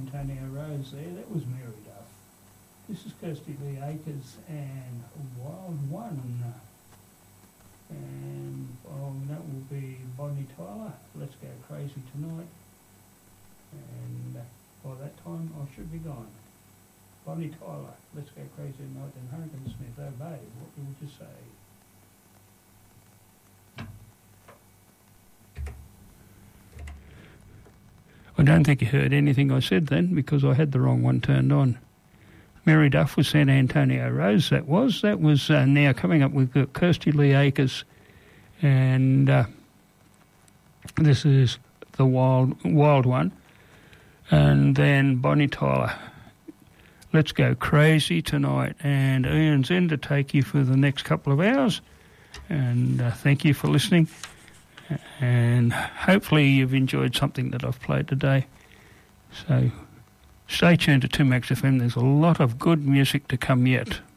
Antonio Rose there. That was Mary Duff. This is Kirsty Lee Akers and Wild One. And following that will be Bonnie Tyler, Let's Go Crazy Tonight. And by that time I should be gone. Bonnie Tyler, Let's Go Crazy Tonight, and Hurricane Smith, oh babe, what would you say? I don't think you heard anything I said then because I had the wrong one turned on. Mary Duff was San Antonio Rose, that was. That was now coming up with Kirsty Lee Akers, and this is the Wild One. And then Bonnie Tyler, Let's Go Crazy Tonight. And Ian's in to take you for the next couple of hours. And thank you for listening. And hopefully you've enjoyed something that I've played today. So stay tuned to 2Max FM. There's a lot of good music to come yet.